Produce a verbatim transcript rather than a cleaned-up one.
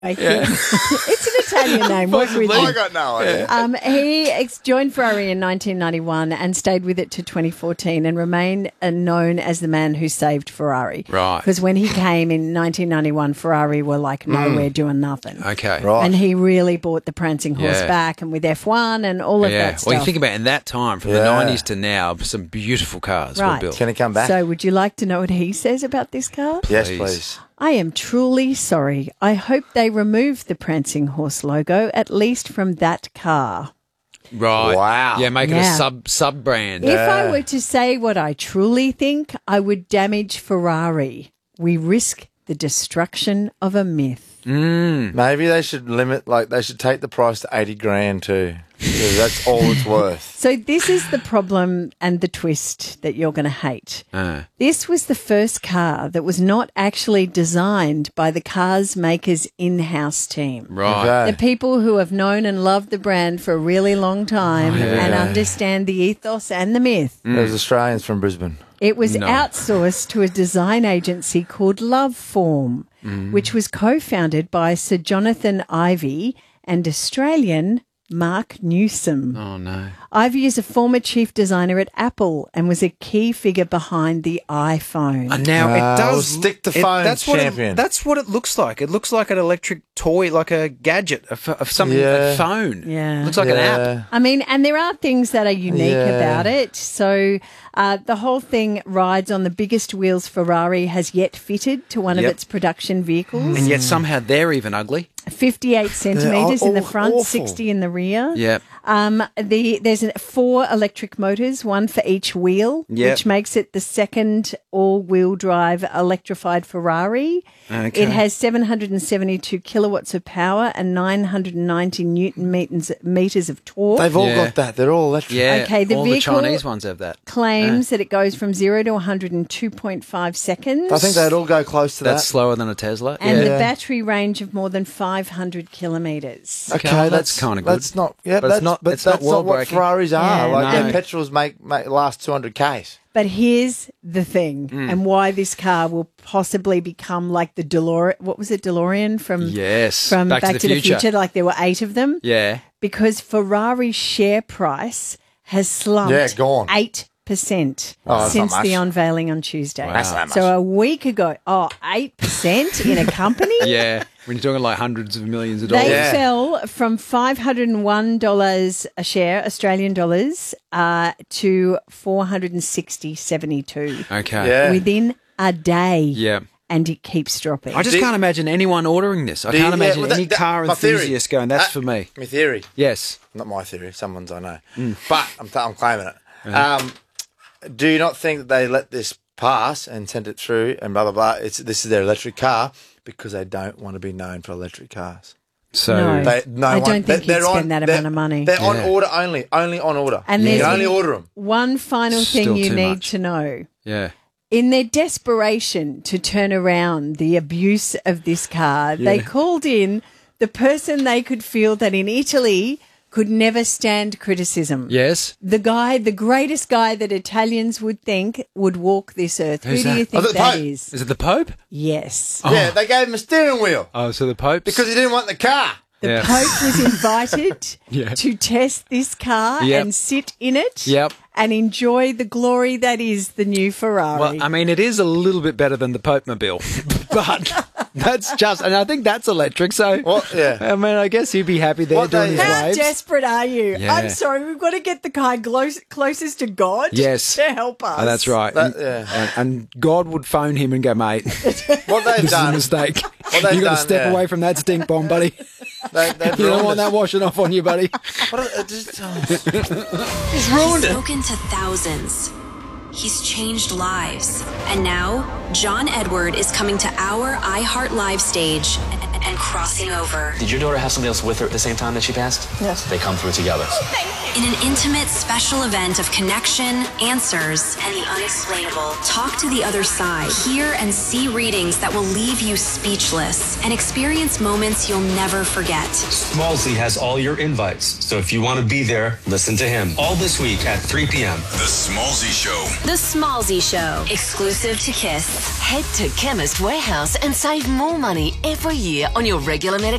I think. It's an Italian name. Work with I you. got no idea. Um, he ex- joined Ferrari in nineteen ninety-one and stayed with it to twenty fourteen and remained uh, known as the man who saved Ferrari. Right. Because when he came in nineteen ninety-one, Ferrari were like nowhere doing nothing. Okay. Right. And he really brought the prancing horse Yeah. back, and with F one and all of Yeah. that stuff. Well, you think about in that time, from the Yeah. nineties to now, some beautiful cars were Right. built. Can he come back? So would you like to know what he says about this car? yes, Please. please. I am truly sorry. I hope they remove the prancing horse logo, at least from that car. Right. Wow. Yeah, make it Yeah. a sub sub brand. If I were to say what I truly think, I would damage Ferrari. We risk the destruction of a myth. Maybe they should limit, like, they should take the price to eighty grand too. 'Cause that's all it's worth. So this is the problem and the twist that you're going to hate. Uh, This was the first car that was not actually designed by the car's maker's in-house team. right. Okay. The people who have known and loved the brand for a really long time Oh, and understand the ethos and the myth. There's Australians from Brisbane. It was No. outsourced to a design agency called Love Form, which was co-founded by Sir Jonathan Ivey and Australian Mark Newsom. Oh, no. Ivey is a former chief designer at Apple and was a key figure behind the iPhone. And now Uh, it we'll does stick to it- phone that's what champion. It, that's what it looks like. It looks like an electric toy, like a gadget, of, of something, Yeah. a phone. Yeah. Looks like an app. Yeah. I mean, and there are things that are unique Yeah. about it. So uh, the whole thing rides on the biggest wheels Ferrari has yet fitted to one Yep. of its production vehicles. And yet somehow they're even ugly. fifty-eight centimetres in the aw- front, awful. sixty in the rear. Yeah. Um, the there's an- four electric motors, one for each wheel, Yep. which makes it the second all-wheel drive electrified Ferrari. Okay. It has seven hundred seventy-two kilowatts of power and nine hundred ninety newton meters, meters of torque. They've all Yeah. got that. They're all electric. Yeah. Okay, the all vehicle- the Chinese ones have that. Claims that it goes from zero to one hundred in two point five seconds. I think they'd all go close to That's that. slower than a Tesla. and yeah. the battery range of more than five hundred kilometres. Okay, Okay, that's, that's kinda good. That's not. Yeah, But it's that's not- But it's not that's not, what world-breaking. Ferraris are. Yeah, like no. their petrols make, make last two hundred k's. But here's the thing, Mm. and why this car will possibly become like the DeLorean. What was it, DeLorean from Yes. from Back, to, the, future. Like there were eight of them. Yeah. Because Ferrari's share price has slumped Yeah, gone. eight percent Oh, that's since not the much. unveiling on Tuesday. Wow. That's not much. So a week ago, oh, eight percent in a company. Yeah. When you're talking like hundreds of millions of They dollars. Yeah. fell from five hundred one dollars a share, Australian dollars, uh, to four hundred sixty seventy-two Okay. Yeah. within a day. Yeah. And it keeps dropping. I just Do- can't imagine anyone ordering this. I Do- can't yeah, imagine well, that- any that- car my theory. enthusiast going, that's Uh, for me. My theory. Yes. Not my theory. Someone's I know. But I'm, t- I'm claiming it. Um, do you not think that they let this pass and sent it through and blah, blah, blah? It's, this is their electric car because they don't want to be known for electric cars. So No. They, no I one, don't think they're you'd spend on- that they're- amount of money. They're on Yeah. order only. Only on order. And you there's can only order them. one final thing Still you too need much. to know. yeah. In their desperation to turn around the abuse of this car, they called in the person they could feel that in Italy could never stand criticism. Yes. The guy, the greatest guy that Italians would think would walk this earth. Who's Who do you that? think Oh, the that Pope. is? Is it the Pope? Yes. Yeah, they gave him a steering wheel Oh, so the Pope? because he didn't want the car. The Yeah. Pope was invited Yeah. to test this car Yep. and sit in it Yep. and enjoy the glory that is the new Ferrari. Well, I mean, it is a little bit better than the Pope Mobile, but that's just, and I think that's electric. So, What? Yeah. I mean, I guess he'd be happy there What doing they- his How waves. desperate are you? Yeah. I'm sorry, we've got to get the guy close, closest to God Yes. to help us. Oh, that's right. That- and, yeah. and, and God would phone him and go, mate, this What they've is a done, mistake. What they've You got to done, step yeah. away from that stink bomb, buddy. they, they've You don't ruined want that us. washing off on you, buddy. What are- uh, just, oh. He's spoken to thousands. He's changed lives. And now, John Edward is coming to our iHeart Live stage and, and crossing over. Did your daughter have somebody else with her at the same time that she passed? Yes. They come through together. Thank you. In an intimate, special event of connection, answers, and the unexplainable, talk to the other side. Hear and see readings that will leave you speechless and experience moments you'll never forget. Smallsy has all your invites, so if you want to be there, listen to him. All this week at three p.m. The Smallsy Show. The Smallsy Show, exclusive to Kiss. Head to Chemist Warehouse and save more money every year on your regular medication.